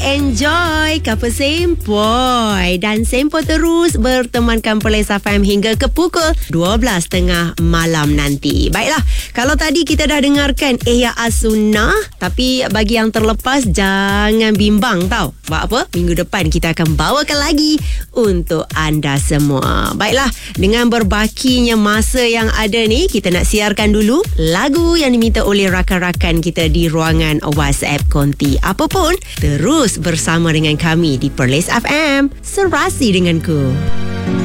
enjoy Couple Sempoi. Dan Sempoi terus bertemankan Perlis FM hingga ke pukul 12.30 malam nanti. Baiklah, kalau tadi kita dah dengarkan Ihya As-Sunnah, tapi bagi yang terlepas jangan bimbang tau. Sebab apa? Minggu depan kita akan bawakan lagi untuk anda semua. Baiklah, dengan berbakinya masa yang ada ni, kita nak siarkan dulu lagu yang diminta oleh rakan-rakan kita di ruangan WhatsApp Konti. Apapun, terus bersama dengan kami di Perlis FM. Serasi denganku.